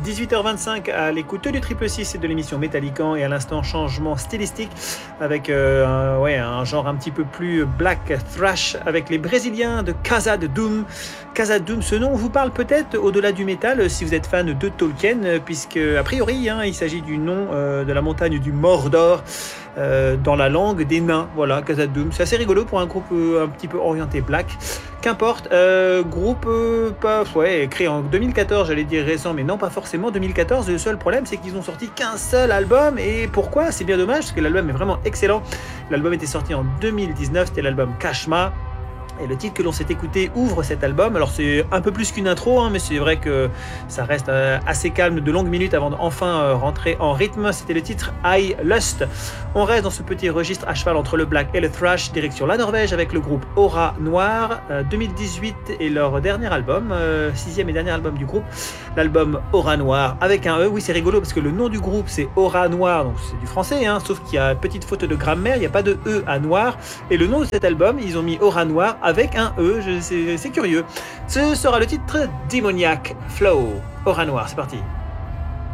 18h25 à l'écoute du Triple 6 et de l'émission Métallican, et à l'instant changement stylistique avec un genre un petit peu plus black thrash avec les Brésiliens de Casa de Doom. Casa de Doom, ce nom vous parle peut-être au-delà du métal si vous êtes fan de Tolkien, puisque a priori il s'agit du nom de la montagne du Mordor dans la langue des nains. Voilà, Casa de Doom, c'est assez rigolo pour un groupe un petit peu orienté black. Qu'importe, groupe créé en 2014, j'allais dire récent, mais non, pas forcément 2014. Le seul problème, c'est qu'ils ont sorti qu'un seul album. Et pourquoi? C'est bien dommage, parce que l'album est vraiment excellent. L'album était sorti en 2019, c'était l'album Kashma. Et le titre que l'on s'est écouté ouvre cet album. Alors c'est un peu plus qu'une intro, mais c'est vrai que ça reste assez calme de longues minutes avant d'enfin rentrer en rythme. C'était le titre I Lust. On reste dans ce petit registre à cheval entre le black et le thrash, direction la Norvège avec le groupe Aura Noir. 2018 est leur dernier album, sixième et dernier album du groupe, l'album Aura Noir avec un E. Oui, c'est rigolo parce que le nom du groupe c'est Aura Noir, donc c'est du français, sauf qu'il y a une petite faute de grammaire, il n'y a pas de E à noir. Et le nom de cet album, ils ont mis Aura Noir avec un E, c'est curieux. Ce sera le titre Demoniac Flow. Aura Noir, c'est parti.